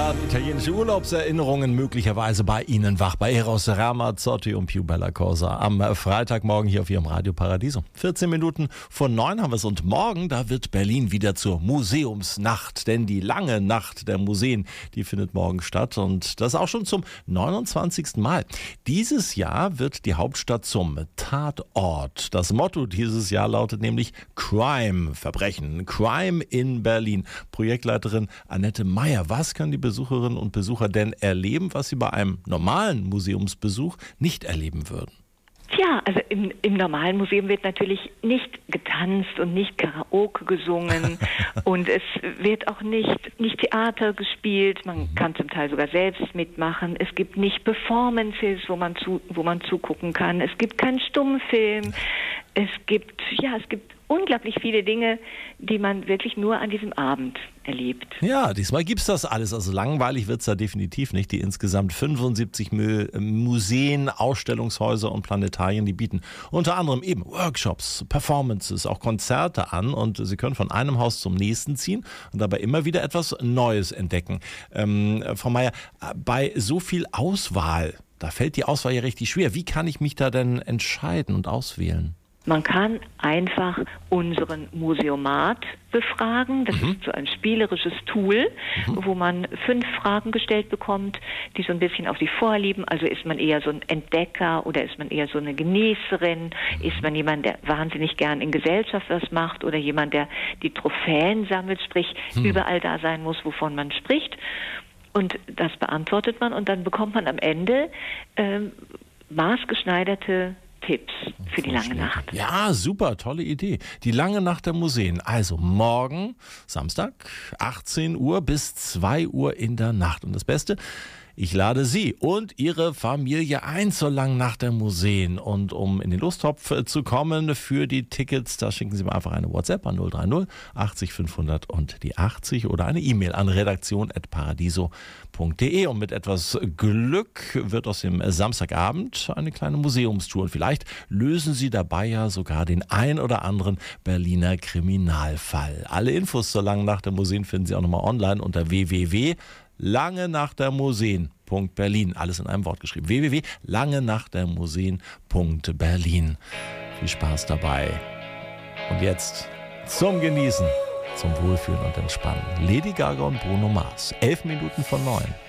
werden italienische Urlaubserinnerungen möglicherweise bei Ihnen wach. Bei Eros Ramazzotti und Più Bella Cosa am Freitagmorgen hier auf Ihrem Radio Paradiso. 14 Minuten vor 9 haben wir es und morgen, da wird Berlin wieder zur Museumsnacht. Denn die lange Nacht der Museen, die findet morgen statt und das auch schon zum 29. Mal. Dieses Jahr wird die Hauptstadt zum Tatort. Das Motto dieses Jahr lautet nämlich Crime, Verbrechen, Crime in Berlin. Projektleiterin Annette Meyer, was können die Besucherinnen und Besucher denn erleben, was sie bei einem normalen Museumsbesuch nicht erleben würden? Tja, also im normalen Museum wird natürlich nicht getanzt und nicht Karaoke gesungen und es wird auch nicht Theater gespielt. Man kann zum Teil sogar selbst mitmachen. Es gibt nicht Performances, wo man zugucken kann. Es gibt keinen Stummfilm. Es gibt unglaublich viele Dinge, die man wirklich nur an diesem Abend erlebt. Ja, diesmal gibt's das alles. Also langweilig wird's da definitiv nicht. Die insgesamt 75 Museen, Ausstellungshäuser und Planetarien, die bieten unter anderem eben Workshops, Performances, auch Konzerte an und Sie können von einem Haus zum nächsten ziehen und dabei immer wieder etwas Neues entdecken. Frau Meyer, bei so viel Auswahl, da fällt die Auswahl ja richtig schwer. Wie kann ich mich da denn entscheiden und auswählen? Man kann einfach unseren Museomat befragen. Das ist so ein spielerisches Tool, wo man 5 Fragen gestellt bekommt, die so ein bisschen auf die Vorlieben. Also ist man eher so ein Entdecker oder ist man eher so eine Genießerin? Ist man jemand, der wahnsinnig gern in Gesellschaft was macht oder jemand, der die Trophäen sammelt, sprich überall da sein muss, wovon man spricht? Und das beantwortet man und dann bekommt man am Ende maßgeschneiderte Tipps für die lange Nacht. Ja, super, tolle Idee. Die lange Nacht der Museen. Also morgen, Samstag, 18 Uhr bis 2 Uhr in der Nacht. Und das Beste, ich lade Sie und Ihre Familie ein zur langen Nacht der Museen. Und um in den Lostopf zu kommen für die Tickets, da schicken Sie mir einfach eine WhatsApp an 030 80 500 und die 80 oder eine E-Mail an redaktion@paradiso.de. Und mit etwas Glück wird aus dem Samstagabend eine kleine Museumstour. Und vielleicht lösen Sie dabei ja sogar den ein oder anderen Berliner Kriminalfall. Alle Infos zur langen Nacht der Museen finden Sie auch nochmal online unter www.langenachtermuseen.berlin. Alles in einem Wort geschrieben. www.langenachtermuseen.berlin. Viel Spaß dabei. Und jetzt zum Genießen, zum Wohlfühlen und Entspannen. Lady Gaga und Bruno Mars. 11 Minuten vor 9.